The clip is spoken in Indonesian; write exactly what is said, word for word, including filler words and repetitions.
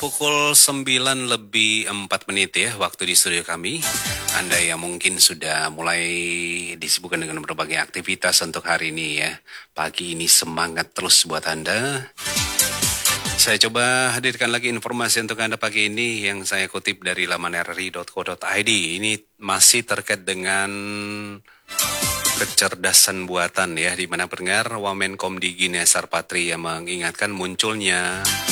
Pukul sembilan lebih empat menit ya waktu di studio kami. Anda yang mungkin sudah mulai disibukkan dengan berbagai aktivitas untuk hari ini ya. Pagi ini semangat terus buat Anda. Saya coba hadirkan lagi informasi untuk Anda pagi ini yang saya kutip dari laman r r i dot co dot i d. Ini masih terkait dengan kecerdasan buatan ya, di mana pendengar Wamenkomdigi Nesar Patria mengingatkan munculnya